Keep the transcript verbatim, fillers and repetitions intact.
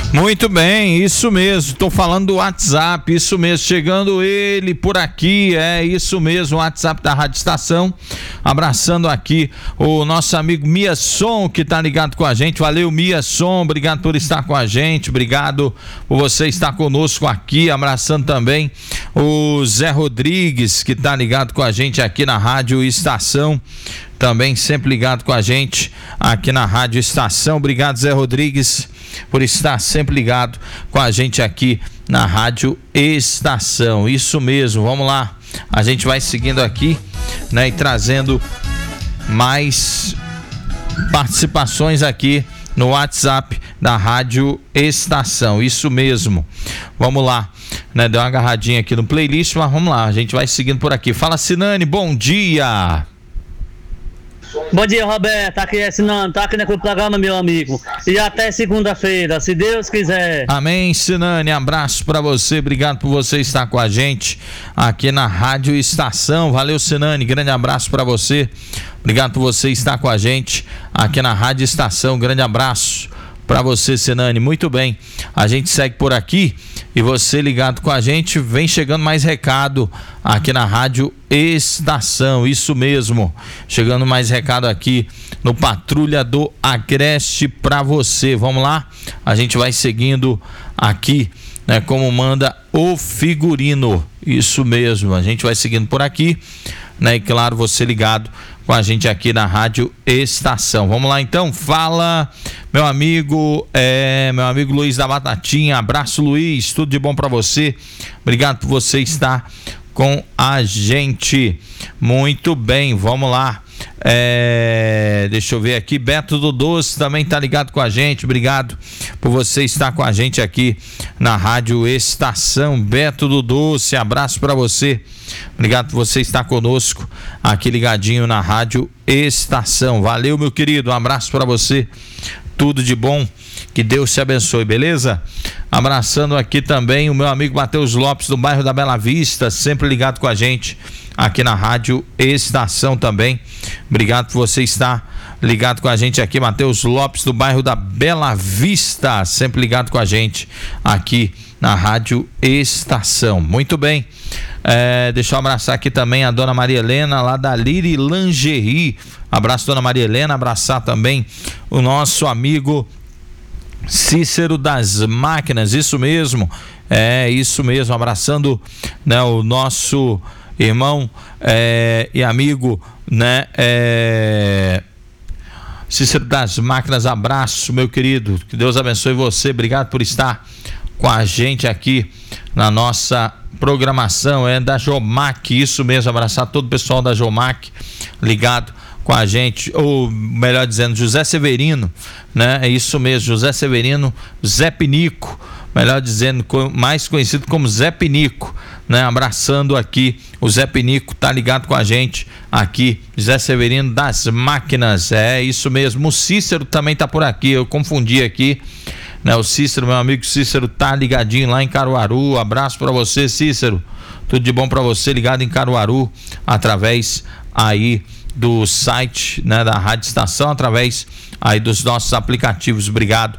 Muito bem, isso mesmo, estou falando do WhatsApp, isso mesmo, chegando ele por aqui, é isso mesmo, o WhatsApp da Rádio Estação, abraçando aqui o nosso amigo Miasson, que tá ligado com a gente. Valeu, Miasson, obrigado por estar com a gente, obrigado por você estar conosco aqui, abraçando também o Zé Rodrigues, que tá ligado com a gente aqui na Rádio Estação, também sempre ligado com a gente aqui na Rádio Estação. Obrigado, Zé Rodrigues, por estar sempre ligado com a gente aqui na Rádio Estação. Isso mesmo, vamos lá. A gente vai seguindo aqui, né, e trazendo mais participações aqui no WhatsApp da Rádio Estação. Isso mesmo. Vamos lá, né? Deu uma agarradinha aqui no playlist, mas vamos lá, a gente vai seguindo por aqui. Fala, Sinane, bom dia. Bom dia, Roberto, aqui é Sinane, tá aqui no programa, meu amigo, e até segunda-feira, se Deus quiser. Amém, Sinane, abraço pra você, obrigado por você estar com a gente aqui na Rádio Estação. Valeu, Sinane, grande abraço pra você, obrigado por você estar com a gente aqui na Rádio Estação, grande abraço pra você, Sinane. Muito bem, a gente segue por aqui e você ligado com a gente, vem chegando mais recado aqui na Rádio Estação, isso mesmo, chegando mais recado aqui no Patrulha do Agreste pra você. Vamos lá, a gente vai seguindo aqui, né, como manda o figurino, isso mesmo, a gente vai seguindo por aqui, né, e claro, você ligado com a gente aqui na Rádio Estação. Vamos lá então, fala meu amigo, é, meu amigo Luiz da Batatinha, abraço, Luiz, tudo de bom pra você, obrigado por você estar com a gente. Muito bem, vamos lá, é, deixa eu ver aqui, Beto do Doce também tá ligado com a gente, obrigado por você estar com a gente aqui na Rádio Estação. Beto do Doce, abraço pra você, obrigado por você estar conosco aqui ligadinho na Rádio Estação. Valeu, meu querido, um abraço pra você, tudo de bom, que Deus te abençoe, beleza? Abraçando aqui também o meu amigo Matheus Lopes do bairro da Bela Vista, sempre ligado com a gente aqui na Rádio Estação também. Obrigado por você estar ligado com a gente aqui, Matheus Lopes do bairro da Bela Vista, sempre ligado com a gente aqui na Rádio Estação. Muito bem, é, deixa eu abraçar aqui também a dona Maria Helena lá da Liri Lingerie. Abraço, dona Maria Helena, abraçar também o nosso amigo Cícero das Máquinas, isso mesmo, é isso mesmo, abraçando, né, o nosso irmão é, e amigo, né, é, Cícero das Máquinas, abraço, meu querido, que Deus abençoe você, obrigado por estar com a gente aqui na nossa programação, é da Jomac, isso mesmo, abraçar todo o pessoal da Jomac ligado com a gente, ou melhor dizendo, José Severino, né? É isso mesmo, José Severino, Zé Pinico, melhor dizendo, mais conhecido como Zé Pinico, né? Abraçando aqui, o Zé Pinico tá ligado com a gente aqui, Zé Severino das Máquinas, é isso mesmo. O Cícero também tá por aqui, eu confundi aqui, né? O Cícero, meu amigo Cícero, tá ligadinho lá em Caruaru. Abraço pra você, Cícero, tudo de bom pra você, ligado em Caruaru, através aí do site, né, da Rádio Estação, através aí dos nossos aplicativos. Obrigado